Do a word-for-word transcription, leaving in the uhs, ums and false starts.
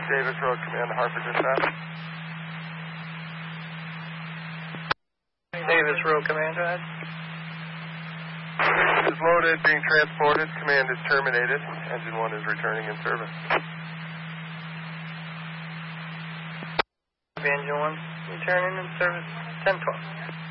Davis Road Command to Hartford Dispatch. Davis Road Command, go ahead. Is loaded, being transported. Command is terminated. Engine one is returning in service. Engine one, returning in service, ten twelve.